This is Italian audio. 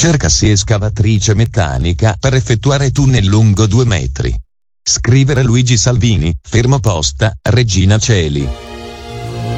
Cercasi escavatrice meccanica per effettuare tunnel lungo 2 metri. Scrivere Luigi Salvini, fermo posta, Regina Coeli.